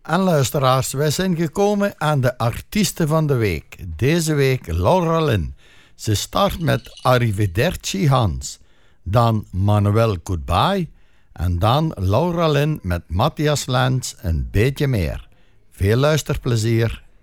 En luisteraars, wij zijn gekomen aan de artiesten van de week. Deze week Laura Lynn. Ze start met Arrivederci Hans. Dan Manuel Goodbye. En dan Laura Lynn met Matthias Lens een beetje meer. Veel luisterplezier.